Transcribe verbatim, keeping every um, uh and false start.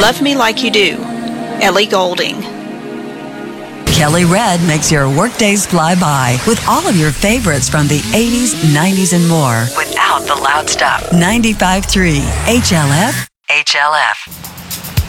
Love Me Like You Do, Ellie Goulding. Kelly Red makes your workdays fly by with all of your favorites from the eighties, nineties, and more without the loud stuff. ninety-five point three H L F, H L F.